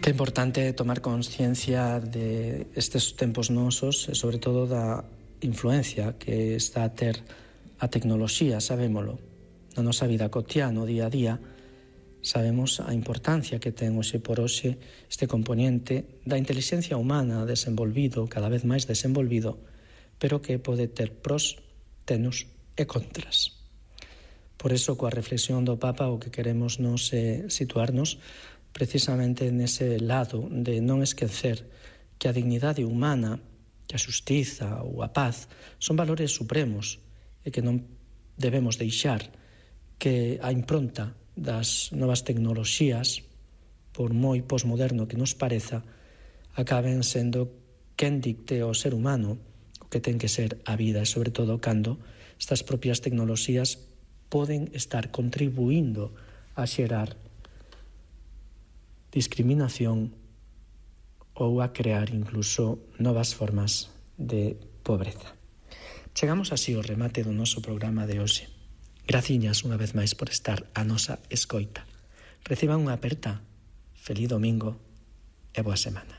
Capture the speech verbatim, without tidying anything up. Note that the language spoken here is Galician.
Que importante tomar consciencia de estes tempos nosos e sobre todo da influencia que está a ter a tecnoloxía, sabémolo. Na nosa vida cotiá, no día a día, sabemos a importancia que ten hoxe por hoxe este componente da inteligencia humana desenvolvido, cada vez máis desenvolvido, pero que pode ter pros, tenos e contras. Por iso, coa reflexión do Papa, o que queremos nos é situarnos precisamente nese lado de non esquecer que a dignidade humana, que a xustiza ou a paz son valores supremos e que non debemos deixar que a impronta das novas tecnoloxías, por moi posmoderno que nos pareza, acaben sendo quen dicte ao ser humano o que ten que ser a vida, e sobre todo cando estas propias tecnoloxías poden estar contribuindo a xerar discriminación ou a crear incluso novas formas de pobreza. Chegamos así ao remate do noso programa de hoxe. Graciñas unha vez máis por estar a nosa escoita. Reciban unha aperta, feliz domingo e boa semana.